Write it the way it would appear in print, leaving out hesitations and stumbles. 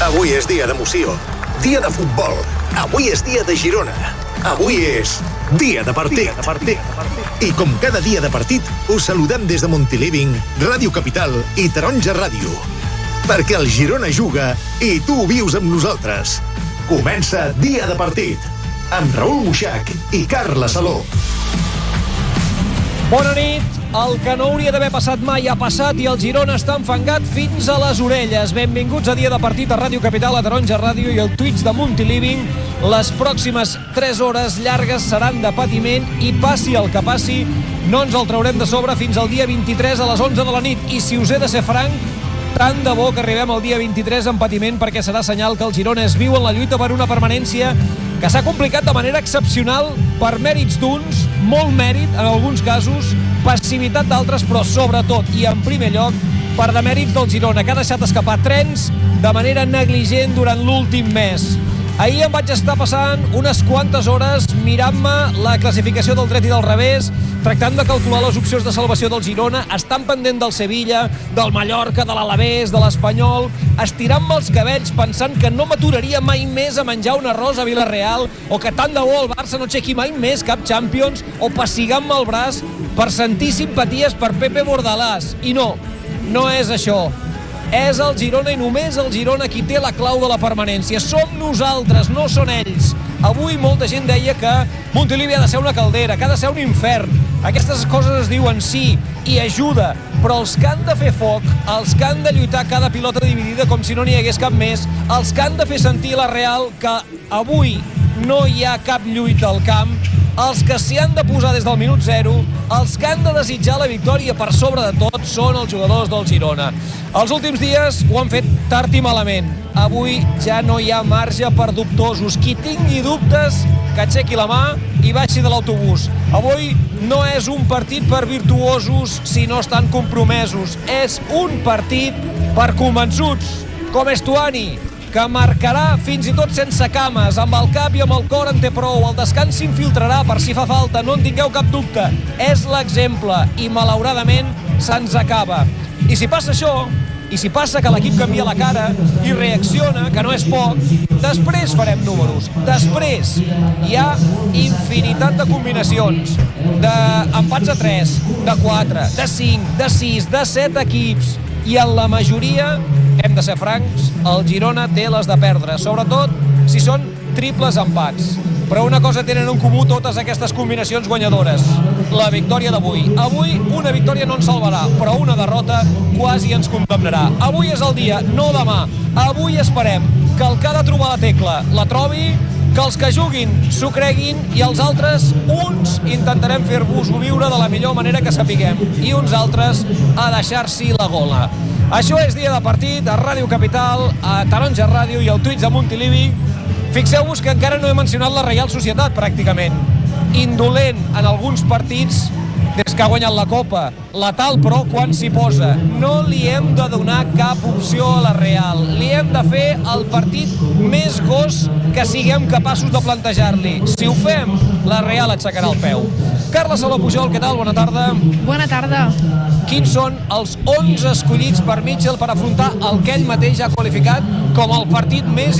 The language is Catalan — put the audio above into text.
Avui és dia d'emoció, dia de futbol. Avui és dia de Girona. Avui és dia de partit. I com cada dia de partit, us saludem des de Montiliving, Ràdio Capital i Taronja Ràdio. Perquè el Girona juga i tu ho vius amb nosaltres. Comença Dia de Partit, amb Raül Muixach i Carla Saló. Bona nit. El que no hauria d'haver passat mai ha passat i el Girona està enfangat fins a les orelles. Benvinguts a Dia de Partit a Ràdio Capital, a Taronja Ràdio i al Twitch de Montiliving. Les pròximes 3 hores llargues seran de patiment i passi el que passi, no ens el traurem de sobre fins al dia 23 a les 11 de la nit. I si us he de ser franc, tant de bo que arribem al dia 23 en patiment, perquè serà senyal que el Girona es viu en la lluita per una permanència que s'ha complicat de manera excepcional per mèrits d'uns, molt mèrit en alguns casos, passivitat d'altres, però sobretot i en primer lloc per demèrits del Girona, que ha deixat escapar trens de manera negligent durant l'últim mes. Ahir em vaig estar passant unes quantes hores mirant-me la classificació del dret i del revés, tractant de calcular les opcions de salvació del Girona, estant pendent del Sevilla, del Mallorca, de l'Alavés, de l'Espanyol, estirant-me els cabells pensant que no m'aturaria mai més a menjar un arròs a Vila-real, o que tant de bo el Barça no aixequi mai més cap Champions, o pessigant-me el braç per sentir simpaties per Pepe Bordalàs. I no, no és això. És el Girona i només el Girona qui té la clau de la permanència. Som nosaltres, no són ells. Avui molta gent deia que Montilivi ha de ser una caldera, que ha de ser un infern. Aquestes coses es diuen sí i ajuda, però els que han de fer foc, els que han de lluitar cada pilota dividida com si no n'hi hagués cap més, els que han de fer sentir la Real que avui no hi ha cap lluita al camp, els que s'hi han de posar des del minut 0, els que han de desitjar la victòria per sobre de tot són els jugadors del Girona. Els últims dies ho han fet tard i malament. Avui ja no hi ha marge per dubtosos. Qui tingui dubtes, que aixequi la mà i baixi de l'autobús. Avui no és un partit per virtuosos si no estan compromesos. És un partit per convençuts, com Estuani, que marcarà fins i tot sense cames, amb el cap i amb el cor en té prou, el descans s'infiltrarà per si fa falta, no en tingueu cap dubte. És l'exemple i malauradament se'ns acaba. I si passa això, i si passa que l'equip canvia la cara i reacciona, que no és poc, després farem números. Després hi ha infinitat de combinacions, d'empats a 3, de 4, de 5, de 6, de 7 equips, i en la majoria, hem de ser francs, el Girona té les de perdre, sobretot si són triples empats. Però una cosa tenen en comú totes aquestes combinacions guanyadores: la victòria d'avui. Avui una victòria no ens salvarà, però una derrota quasi ens condemnarà. Avui és el dia, no demà. Avui esperem que el que ha de trobar la tecla la trobi, que els que juguin s'ho creguin i els altres, uns intentarem fer-vos-ho viure de la millor manera que sapiguem i uns altres a deixar-s'hi la gola. Això és Dia de Partit a Ràdio Capital, a Taronja Ràdio i al Twitch de Montilivi. Fixeu-vos que encara no he mencionat la Reial Societat, pràcticament. Indolent en alguns partits des que ha guanyat la Copa. Letal, però, quan s'hi posa. No li hem de donar cap opció a la Real. Li hem de fer el partit més gos que siguem capaços de plantejar-li. Si ho fem, la Real aixecarà el peu. Carla Saló Pujol, què tal? Bona tarda. Bona tarda. Quins són els 11 escollits per Mitchell per afrontar el que ell mateix ha qualificat com el partit més